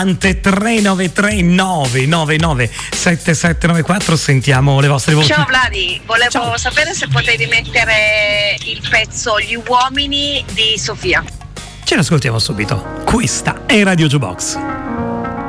393 999 7794, sentiamo le vostre voci. Ciao Vladi, volevo sapere se potevi mettere il pezzo Gli uomini di Sofia. Ce l'ascoltiamo subito. Questa è Radio Jukebox.